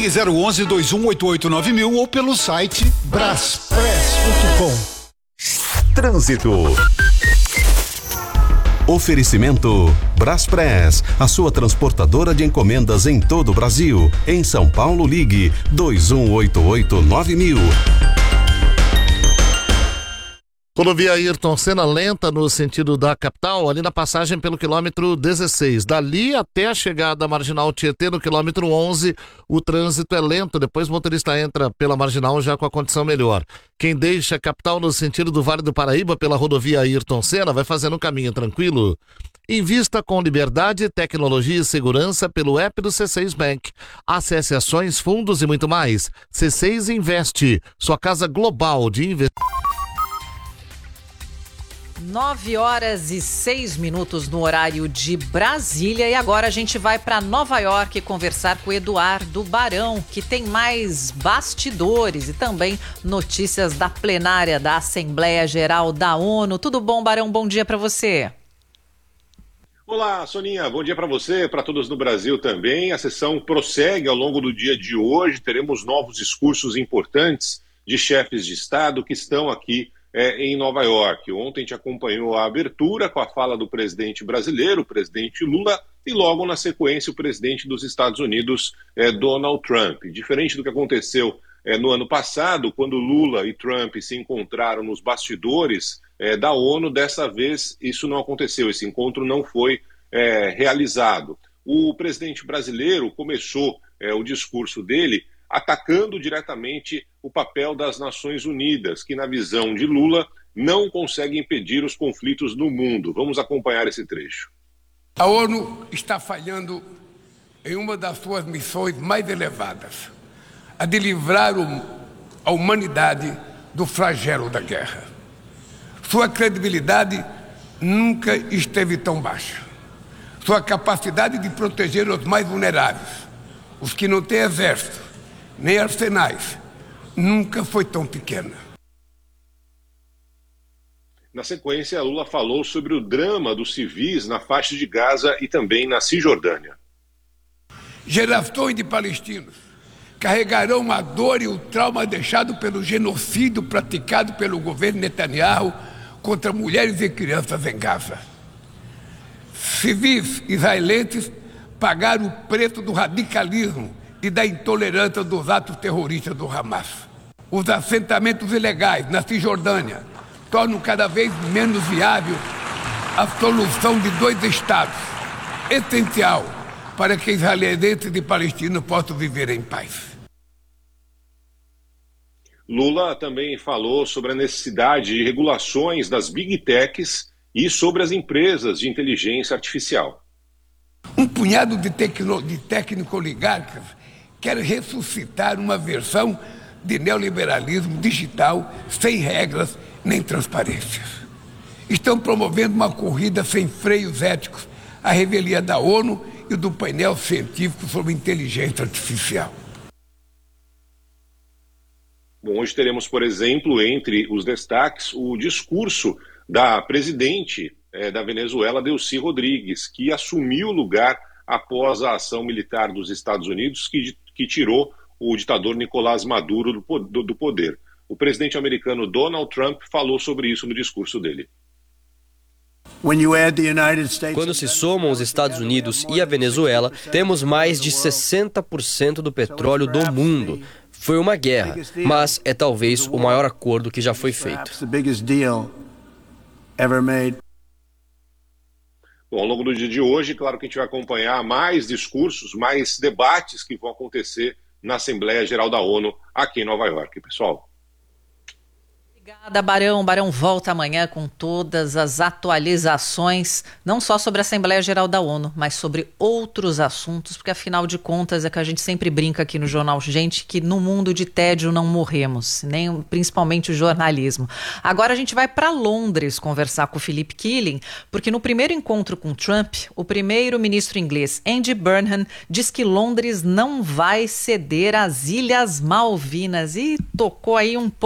Ligue 011-2188-9000 ou pelo site braspress.com. Trânsito. Oferecimento Braspress, a sua transportadora de encomendas em todo o Brasil. Em São Paulo, ligue 2188-9000. Rodovia Ayrton Senna lenta no sentido da capital, ali na passagem pelo quilômetro 16. Dali até a chegada à Marginal Tietê, no quilômetro 11, o trânsito é lento. Depois o motorista entra pela Marginal já com a condição melhor. Quem deixa a capital no sentido do Vale do Paraíba pela rodovia Ayrton Senna vai fazendo um caminho tranquilo. Invista com liberdade, tecnologia e segurança pelo app do C6 Bank. Acesse ações, fundos e muito mais. C6 Investe, sua casa global de investimento. 9h06 no horário de Brasília, e agora a gente vai para Nova York conversar com o Eduardo Barão, que tem mais bastidores e também notícias da plenária da Assembleia Geral da ONU. Tudo bom, Barão? Bom dia para você. Olá, Soninha. Bom dia para você, para todos no Brasil também. A sessão prossegue ao longo do dia de hoje. Teremos novos discursos importantes de chefes de Estado que estão aqui em Nova York. Ontem a gente acompanhou a abertura com a fala do presidente brasileiro, o presidente Lula, e logo na sequência o presidente dos Estados Unidos, Donald Trump. Diferente do que aconteceu no ano passado, quando Lula e Trump se encontraram nos bastidores da ONU, dessa vez isso não aconteceu, esse encontro não foi realizado. O presidente brasileiro começou o discurso dele atacando diretamente o papel das Nações Unidas, que na visão de Lula não consegue impedir os conflitos no mundo. Vamos acompanhar esse trecho. A ONU está falhando em uma das suas missões mais elevadas, a de livrar a humanidade do flagelo da guerra. Sua credibilidade nunca esteve tão baixa. Sua capacidade de proteger os mais vulneráveis, os que não têm exército, nem arsenais, nunca foi tão pequena. Na sequência, Lula falou sobre o drama dos civis na faixa de Gaza e também na Cisjordânia. Gerações de palestinos carregarão a dor e o trauma deixado pelo genocídio praticado pelo governo Netanyahu contra mulheres e crianças em Gaza. Civis israelenses pagaram o preço do radicalismo e da intolerância dos atos terroristas do Hamas. Os assentamentos ilegais na Cisjordânia tornam cada vez menos viável a solução de 2 estados, essencial para que israelenses e palestinos possam viver em paz. Lula também falou sobre a necessidade de regulações das Big Techs e sobre as empresas de inteligência artificial. Um punhado de técnico-oligarcas quer ressuscitar uma versão de neoliberalismo digital sem regras nem transparências. Estão promovendo uma corrida sem freios éticos à revelia da ONU e do painel científico sobre inteligência artificial. Bom, hoje teremos, por exemplo, entre os destaques, o discurso da presidente da Venezuela, Delcy Rodrigues, que assumiu o lugar após a ação militar dos Estados Unidos que tirou o ditador Nicolás Maduro do poder. O presidente americano Donald Trump falou sobre isso no discurso dele. Quando se somam os Estados Unidos e a Venezuela, temos mais de 60% do petróleo do mundo. Foi uma guerra, mas é talvez o maior acordo que já foi feito. Bom, ao longo do dia de hoje, claro que a gente vai acompanhar mais discursos, mais debates que vão acontecer na Assembleia Geral da ONU aqui em Nova York, pessoal. Obrigada, Barão. Barão volta amanhã com todas as atualizações, não só sobre a Assembleia Geral da ONU, mas sobre outros assuntos, porque afinal de contas é que a gente sempre brinca aqui no Jornal Gente que no mundo de tédio não morremos, nem principalmente o jornalismo. Agora a gente vai para Londres conversar com o Philip Keeling, porque no primeiro encontro com Trump, o primeiro-ministro inglês Andy Burnham diz que Londres não vai ceder às Ilhas Malvinas e tocou aí um ponto